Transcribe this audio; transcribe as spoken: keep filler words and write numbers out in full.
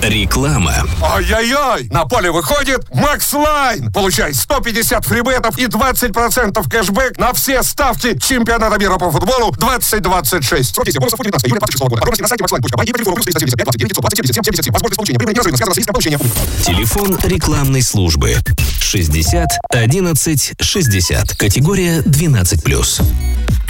Реклама. Ой-ой-ой! На поле выходит Макс Лайн. Получай сто пятьдесят фрибетов и двадцать процентов кэшбэк на все ставки чемпионата мира по футболу двадцать двадцать шесть. Срок действия бонусов от девятнадцатого июля двадцать шестого года. Подробности на сайте макс лайн точка бай и по телефону плюс триста семьдесят пять двадцать девять двадцать семьдесят семь семьдесят семь. Возможность получения прибыли неразрывно связана с риском получения. Телефон рекламной службы шестьдесят одиннадцать шестьдесят. Категория двенадцать плюс.